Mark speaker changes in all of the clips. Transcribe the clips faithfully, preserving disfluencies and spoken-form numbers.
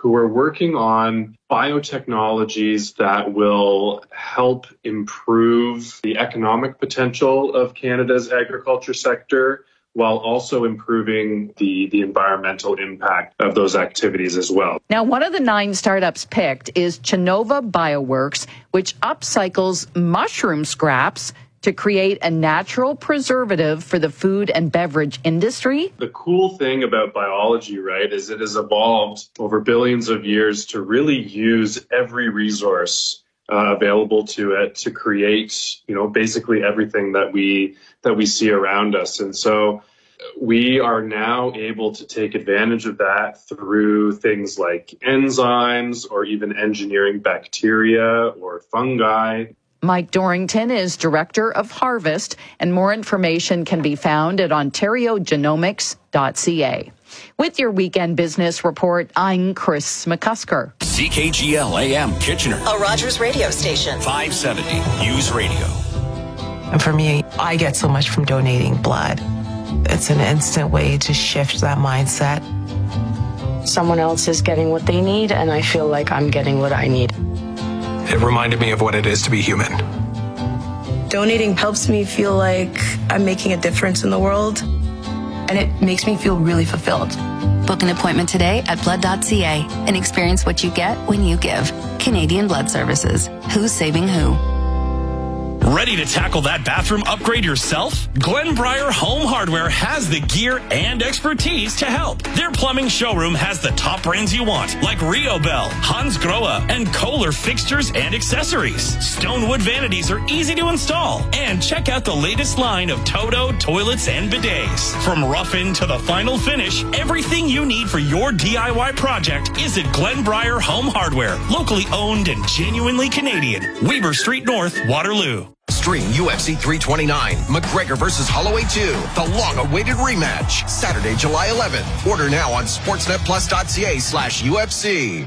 Speaker 1: who are working on biotechnologies that will help improve the economic potential of Canada's agriculture sector, while also improving the, the environmental impact of those activities as well.
Speaker 2: Now, one of the nine startups picked is Chinova Bioworks, which upcycles mushroom scraps to create a natural preservative for the food and beverage industry.
Speaker 1: The cool thing about biology, right, is it has evolved over billions of years to really use every resource Uh, available to it to create, you know, basically everything that we that we see around us. And so we are now able to take advantage of that through things like enzymes or even engineering bacteria or fungi.
Speaker 2: Mike Dorrington is director of Harvest, and more information can be found at ontario genomics dot c a. With your Weekend Business Report, I'm Chris McCusker.
Speaker 3: C K G L A M Kitchener,
Speaker 4: a Rogers radio station.
Speaker 3: five seventy News Radio.
Speaker 5: And for me, I get so much from donating blood. It's an instant way to shift that mindset.
Speaker 6: Someone else is getting what they need, and I feel like I'm getting what I need.
Speaker 7: It reminded me of what it is to be human.
Speaker 8: Donating helps me feel like I'm making a difference in the world, and it makes me feel really fulfilled.
Speaker 9: Book an appointment today at blood dot c a and experience what you get when you give. Canadian Blood Services. Who's saving who?
Speaker 3: Ready to tackle that bathroom upgrade yourself? Glenbriar Home Hardware has the gear and expertise to help. Their plumbing showroom has the top brands you want, like Rio Bell, Hans Grohe, and Kohler fixtures and accessories. Stonewood vanities are easy to install. And check out the latest line of Toto toilets and bidets. From rough-in to the final finish, everything you need for your D I Y project is at Glenbriar Home Hardware, locally owned and genuinely Canadian. Weber Street North, Waterloo.
Speaker 10: Stream U F C three twenty-nine, McGregor versus Holloway two, the long-awaited rematch, Saturday, July eleventh. Order now on sportsnet plus dot c a slash U F C.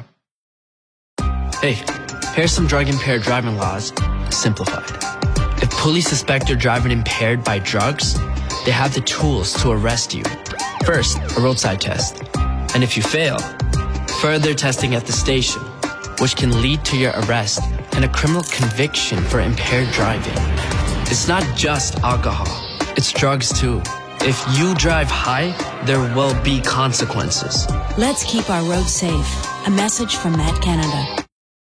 Speaker 11: Hey, here's some drug-impaired driving laws, simplified. If police suspect you're driving impaired by drugs, they have the tools to arrest you. First, a roadside test. And if you fail, further testing at the station, which can lead to your arrest and a criminal conviction for impaired driving. It's not just alcohol, it's drugs too. If you drive high, there will be consequences.
Speaker 12: Let's keep our roads safe. A message from Met Canada.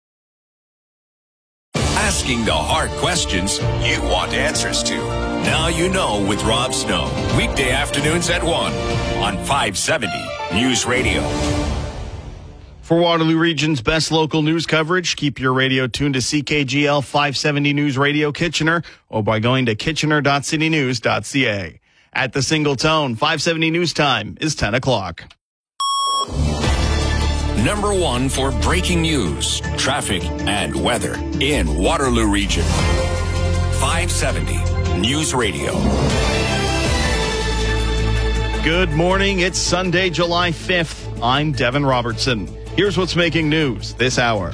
Speaker 3: Asking the hard questions you want answers to. Now you know with Rob Snow. Weekday afternoons at one on five seventy News Radio.
Speaker 13: For Waterloo Region's best local news coverage, keep your radio tuned to C K G L five seventy News Radio Kitchener or by going to kitchener dot city news dot c a. At the single tone, five seventy News Time is ten o'clock.
Speaker 3: Number one for breaking news, traffic, and weather in Waterloo Region. five seventy News Radio.
Speaker 13: Good morning. It's Sunday, July fifth. I'm Devin Robertson. Here's what's making news this hour.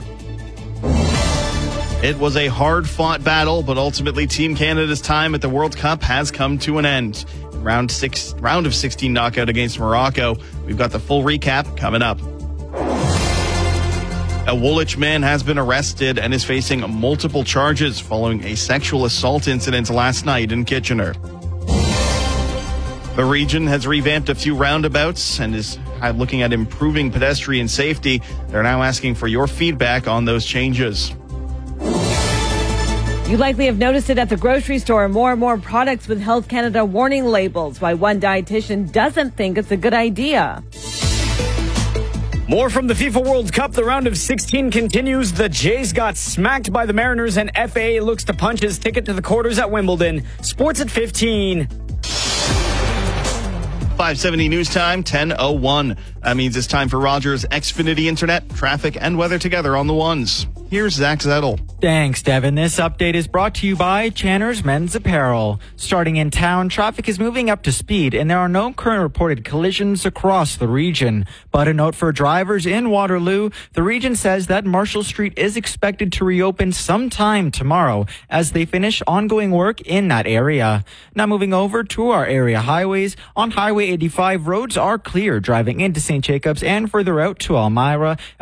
Speaker 13: It was a hard-fought battle, but ultimately Team Canada's time at the World Cup has come to an end. Round six, round of sixteen knockout against Morocco. We've got the full recap coming up. A Woolwich man has been arrested and is facing multiple charges following a sexual assault incident last night in Kitchener. The region has revamped a few roundabouts and is looking at improving pedestrian safety. They're now asking for your feedback on those changes.
Speaker 14: You likely have noticed it at the grocery store. More and more products with Health Canada warning labels. Why one dietitian doesn't think it's a good idea.
Speaker 15: More from the FIFA World Cup. The round of sixteen continues. The Jays got smacked by the Mariners, and F A A looks to punch his ticket to the quarters at Wimbledon. Sports at fifteen.
Speaker 13: five seventy News Time, ten oh one. That means it's time for Rogers Xfinity Internet, traffic, and weather together on the ones. Here's Zach Zettel.
Speaker 16: Thanks, Devin. This update is brought to you by Channer's Men's Apparel. Starting in town, traffic is moving up to speed, and there are no current reported collisions across the region. But a note for drivers in Waterloo, the region says that Marshall Street is expected to reopen sometime tomorrow as they finish ongoing work in that area. Now moving over to our area highways. On Highway eighty-five, roads are clear driving into Saint Jacobs and further out to Elmira.